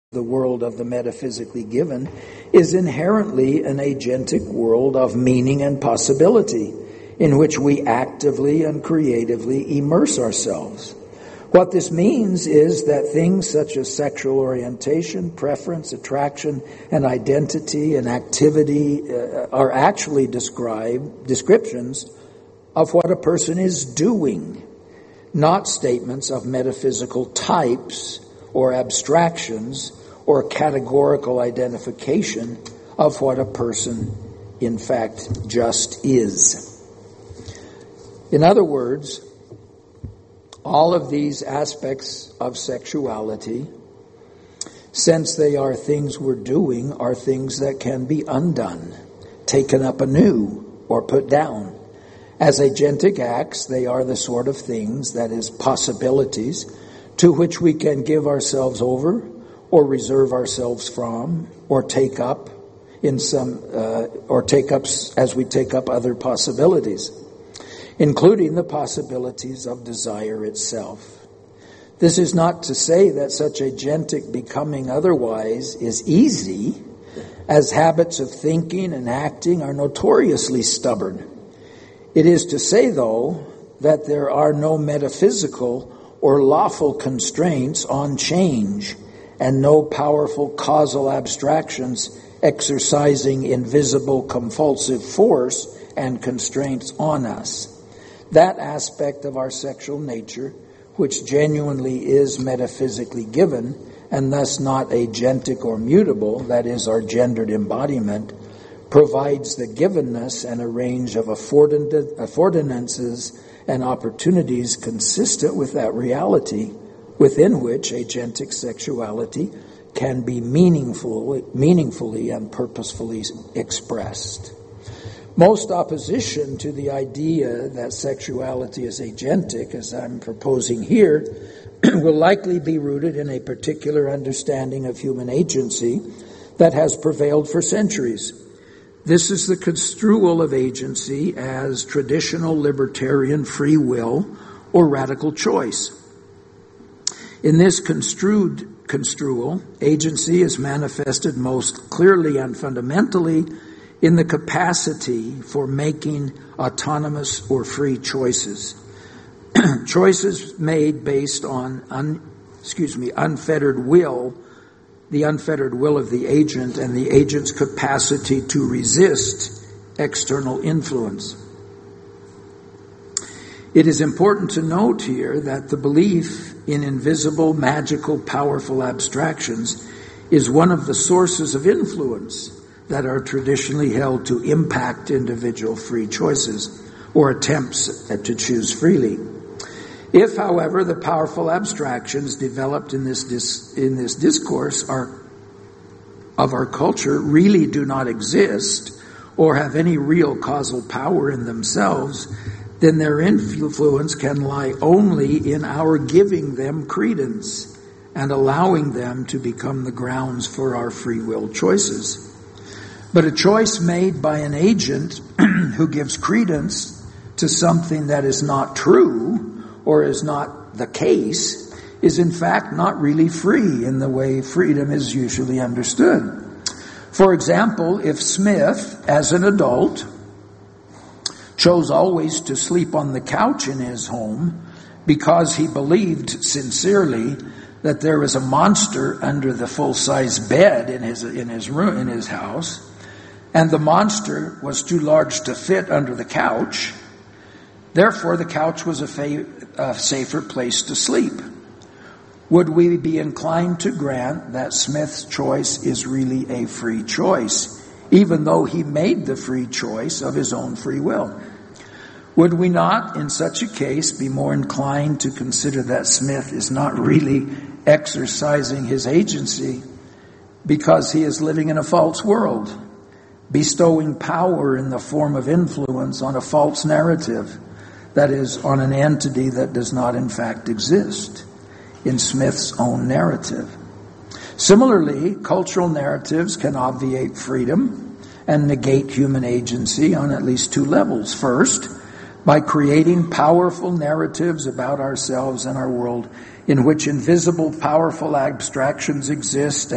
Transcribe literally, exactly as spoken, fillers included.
The world of the metaphysically given is inherently an agentic world of meaning and possibility in which we actively and creatively immerse ourselves. What this means is that things such as sexual orientation, preference, attraction, and identity and activity uh, are actually described, descriptions of what a person is doing, not statements of metaphysical types or abstractions or categorical identification of what a person, in fact, just is. In other words, all of these aspects of sexuality, since they are things we're doing, are things that can be undone, taken up anew, or put down. As agentic acts, they are the sort of things, that is, possibilities, to which we can give ourselves over, or reserve ourselves from, or take up in some, uh, or take up as we take up other possibilities, including the possibilities of desire itself. This is not to say that such agentic becoming otherwise is easy, as habits of thinking and acting are notoriously stubborn. It is to say, though, that there are no metaphysical or lawful constraints on change, and no powerful causal abstractions exercising invisible compulsive force and constraints on us. That aspect of our sexual nature, which genuinely is metaphysically given, and thus not agentic or mutable, that is, our gendered embodiment, provides the givenness and a range of affordances and opportunities consistent with that reality, within which agentic sexuality can be meaningful, meaningfully and purposefully expressed. Most opposition to the idea that sexuality is agentic, as I'm proposing here, will likely be rooted in a particular understanding of human agency that has prevailed for centuries. This is the construal of agency as traditional libertarian free will or radical choice. In this construed construal, agency is manifested most clearly and fundamentally in the capacity for making autonomous or free choices. Choices made based on, un, excuse me, unfettered will, the unfettered will of the agent and the agent's capacity to resist external influence. It is important to note here that the belief in invisible, magical, powerful abstractions is one of the sources of influence that are traditionally held to impact individual free choices or attempts to choose freely. If, however, the powerful abstractions developed in this dis- in this discourse are of our culture really do not exist or have any real causal power in themselves, then their influence can lie only in our giving them credence and allowing them to become the grounds for our free will choices. But a choice made by an agent who gives credence to something that is not true or is not the case is in fact not really free in the way freedom is usually understood. For example, if Smith, as an adult, chose always to sleep on the couch in his home because he believed sincerely that there was a monster under the full-size bed in his in his room in his house, and the monster was too large to fit under the couch. Therefore, the couch was a, fa- a safer place to sleep. Would we be inclined to grant that Smith's choice is really a free choice, even though he made the free choice of his own free will? Would we not, in such a case, be more inclined to consider that Smith is not really exercising his agency because he is living in a false world, bestowing power in the form of influence on a false narrative, that is, on an entity that does not in fact exist in Smith's own narrative? Similarly, cultural narratives can obviate freedom and negate human agency on at least two levels. First, by creating powerful narratives about ourselves and our world in which invisible, powerful abstractions exist